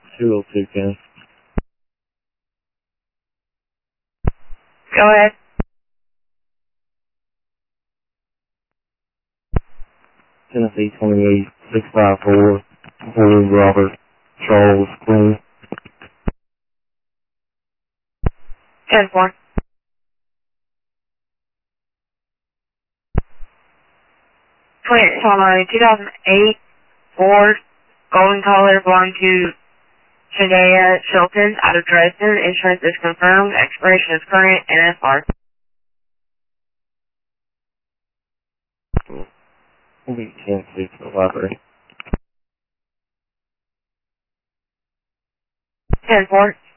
202, Ken. Go ahead. Tennessee 28, 654, Blue Robert, Charles, Queen. 10-4. On a 2008 Ford Golden Color belonging to Shania Chilton out of Dresden. Insurance is confirmed. Expiration is current. NFR. Will be 10-6 for the library. 10-4.